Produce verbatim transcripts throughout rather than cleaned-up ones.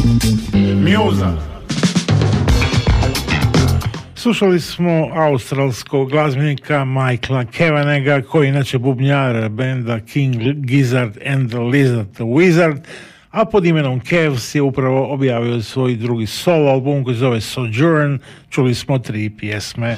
Mjuza. Slušali smo australskog glazbenika Michaela Kavanagha, koji inače bubnjar benda King Gizzard and the Lizard Wizard, a pod imenom Kevs je upravo objavio svoj drugi solo album koji zove Sojourn. Čuli smo tri pjesme.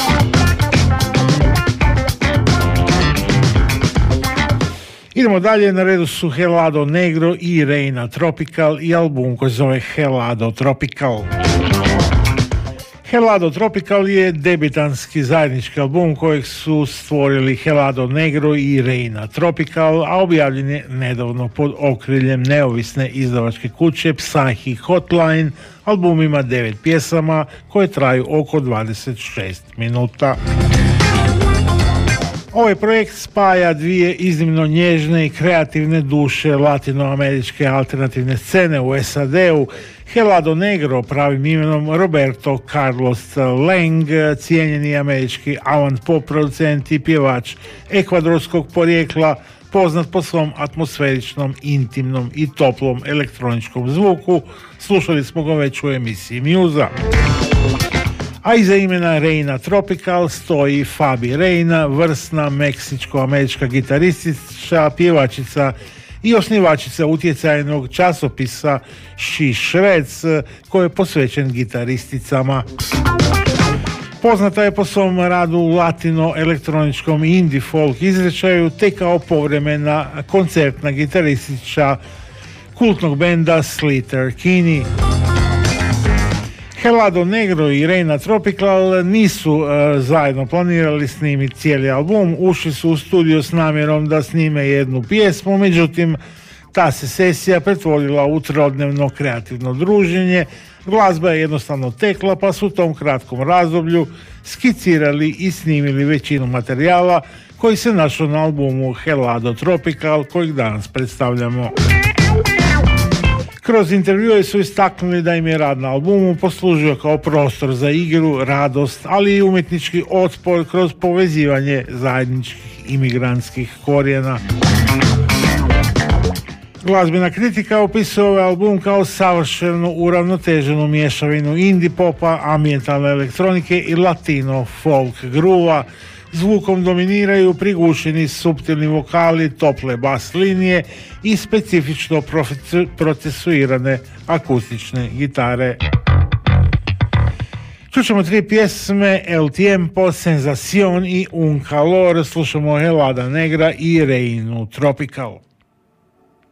Idemo dalje, na redu su Helado Negro i Reina Tropical i album koji zove Helado Tropical. Helado Tropical je debitanski zajednički album kojeg su stvorili Helado Negro i Reina Tropical, a objavljen je nedavno pod okriljem neovisne izdavačke kuće Psyche Hotline. Album ima devet pjesama koje traju oko dvadeset šest minuta. Ovaj projekt spaja dvije iznimno nježne i kreativne duše latinoameričke alternativne scene u S A D-u. Helado Negro, pravim imenom Roberto Carlos Lang, cijenjeni američki avant-pop producent i pjevač ekvadorskog porijekla, poznat po svom atmosferičnom, intimnom i toplom elektroničkom zvuku. Slušali smo ga već u emisiji Mjuza. A iza imena Reina Tropical stoji Fabi Reina, vrsna meksičko-američka gitaristica, pjevačica i osnivačica utjecajnog časopisa She Shreds, koji je posvećen gitaristicama. Poznata je po svom radu u latino-elektroničkom i indie folk izrečaju, te kao povremena koncertna gitaristica kultnog benda Sleater Kinney. Helado Negro i Reina Tropical nisu uh, zajedno planirali snimiti cijeli album, ušli su u studio s namjerom da snime jednu pjesmu, međutim ta se sesija pretvorila u trodnevno kreativno druženje, glazba je jednostavno tekla, pa su u tom kratkom razdoblju skicirali i snimili većinu materijala koji se našao na albumu Helado Tropical kojeg danas predstavljamo. Kroz intervjue su istaknuli da im je rad na albumu poslužio kao prostor za igru, radost, ali i umjetnički otpor kroz povezivanje zajedničkih imigrantskih korijena. Glazbena kritika opisuje ovaj album kao savršeno uravnoteženu mješavinu indie popa, ambientalne elektronike i latino folk gruva. Zvukom dominiraju prigušeni suptilni vokali, tople bas linije i specifično procesuirane akustične gitare. Čućemo tri pjesme: El Tiempo, Sensación i Un Calor. Slušamo Helada Negra i Reinu Tropical.